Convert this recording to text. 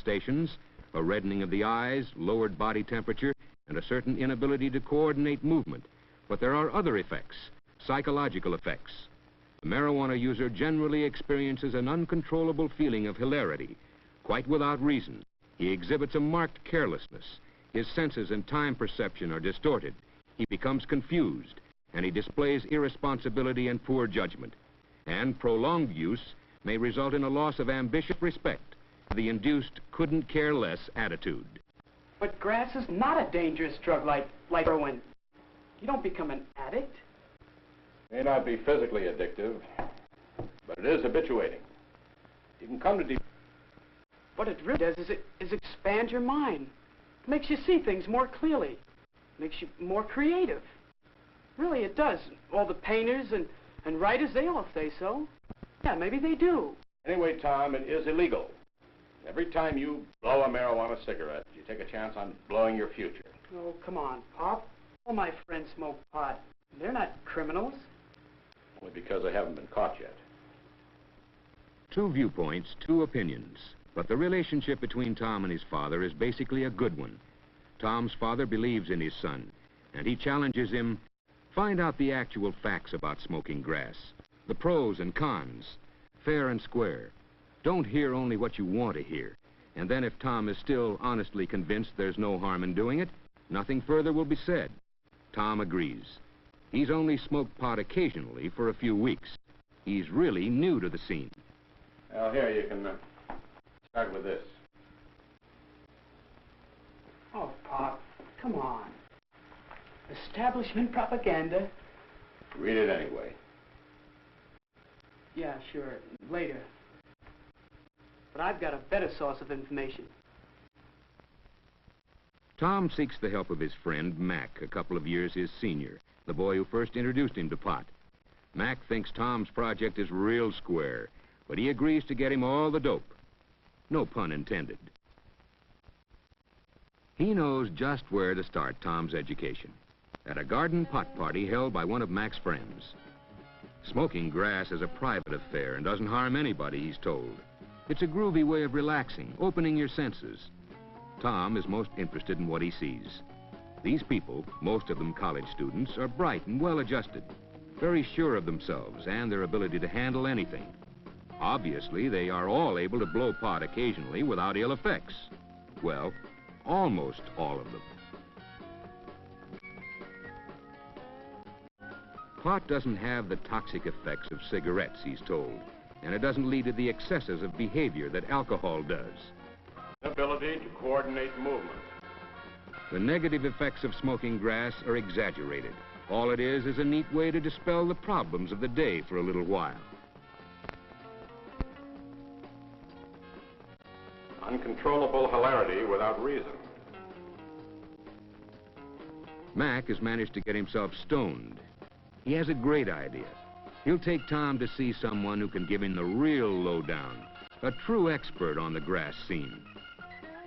manifestations, a reddening of the eyes, lowered body temperature, and a certain inability to coordinate movement. But there are other effects, psychological effects. The marijuana user generally experiences an uncontrollable feeling of hilarity, quite without reason. He exhibits a marked carelessness. His senses and time perception are distorted. He becomes confused, and he displays irresponsibility and poor judgment. And prolonged use may result in a loss of ambitious respect, the induced couldn't-care-less attitude. But grass is not a dangerous drug like heroin. You don't become an addict. May not be physically addictive, but it is habituating. You can come to What it really does is expand your mind. It makes you see things more clearly. It makes you more creative. Really, it does. All the painters and writers, they all say so. Yeah, maybe they do. Anyway, Tom, it is illegal. Every time you blow a marijuana cigarette, you take a chance on blowing your future. Oh, come on, Pop. All my friends smoke pot. They're not criminals. Only because they haven't been caught yet. Two viewpoints, two opinions. But the relationship between Tom and his father is basically a good one. Tom's father believes in his son, and he challenges him, find out the actual facts about smoking grass, the pros and cons, fair and square. Don't hear only what you want to hear. And then if Tom is still honestly convinced there's no harm in doing it, nothing further will be said. Tom agrees. He's only smoked pot occasionally for a few weeks. He's really new to the scene. Well, here, you can start with this. Oh, Pop, come on. Establishment propaganda. Read it anyway. Yeah, sure, later. But I've got a better source of information. Tom seeks the help of his friend, Mac, a couple of years his senior, the boy who first introduced him to pot. Mac thinks Tom's project is real square, but he agrees to get him all the dope. No pun intended. He knows just where to start Tom's education. At a garden pot party held by one of Mac's friends. Smoking grass is a private affair and doesn't harm anybody, he's told. It's a groovy way of relaxing, opening your senses. Tom is most interested in what he sees. These people, most of them college students, are bright and well-adjusted, very sure of themselves and their ability to handle anything. Obviously, they are all able to blow pot occasionally without ill effects. Well, almost all of them. Pot doesn't have the toxic effects of cigarettes, he's told, and it doesn't lead to the excesses of behavior that alcohol does. Ability to coordinate movement. The negative effects of smoking grass are exaggerated. All it is a neat way to dispel the problems of the day for a little while. Uncontrollable hilarity without reason. Mac has managed to get himself stoned. He has a great idea. He'll take Tom to see someone who can give him the real lowdown, a true expert on the grass scene.